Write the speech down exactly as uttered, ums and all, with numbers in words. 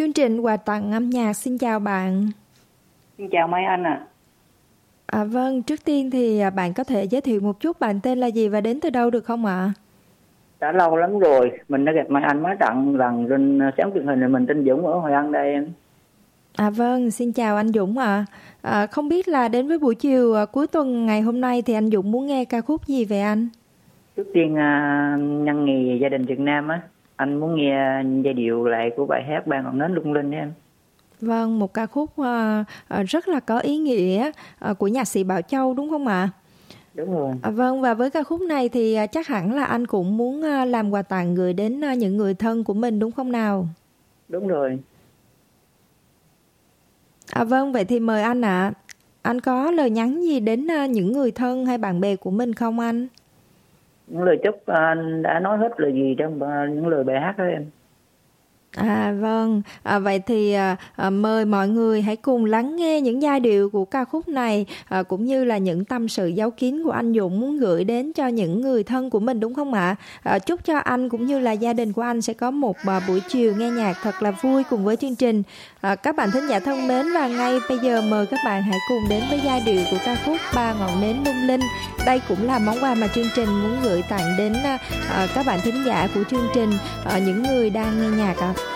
chương trình quà tặng âm nhạc xin chào bạn. Xin chào Mai Anh ạ. À. À, vâng, trước tiên thì bạn có thể giới thiệu một chút bạn tên là gì và đến từ đâu được không ạ? Đã lâu lắm rồi, mình đã gặp Mai Anh mới tặng lần trên sáng truyền hình này, mình tên Dũng ở Hội An đây em. À vâng, xin chào anh Dũng ạ. À. À, không biết là đến với buổi chiều cuối tuần ngày hôm nay thì anh Dũng muốn nghe ca khúc gì về anh? Trước tiên nhân ngày gia đình Việt Nam á, anh muốn nghe giai điệu lại của bài hát Ba Ngọn Nến Lung Linh em. Vâng, một ca khúc uh, uh, rất là có ý nghĩa uh, của nhạc sĩ Bảo Châu đúng không ạ? Đúng rồi. À, vâng, và với ca khúc này thì uh, chắc hẳn là anh cũng muốn uh, làm quà tặng gửi đến uh, những người thân của mình đúng không nào? Đúng rồi. À, vâng, vậy thì mời anh ạ. À. Anh có lời nhắn gì đến uh, những người thân hay bạn bè của mình không anh? Những lời chúc anh đã nói hết lời gì trong những lời bài hát đó em. À vâng, à, vậy thì à, à, mời mọi người hãy cùng lắng nghe những giai điệu của ca khúc này à, cũng như là những tâm sự giấu kín của anh Dũng muốn gửi đến cho những người thân của mình đúng không ạ? À, chúc cho anh cũng như là gia đình của anh sẽ có một à, buổi chiều nghe nhạc thật là vui cùng với chương trình. À, các bạn thính giả thân mến, và ngay bây giờ mời các bạn hãy cùng đến với giai điệu của ca khúc Ba Ngọn Nến Lung Linh. Đây cũng là món quà mà chương trình muốn gửi tặng đến à, các bạn thính giả của chương trình, à, những người đang nghe nhạc ạ. À.